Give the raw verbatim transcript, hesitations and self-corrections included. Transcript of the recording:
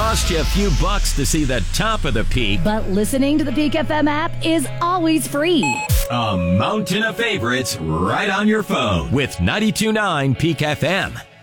cost you a few bucks to see the top of the peak. But listening to the Peak F M app is always free. A mountain of favorites right on your phone with ninety-two point nine Peak F M.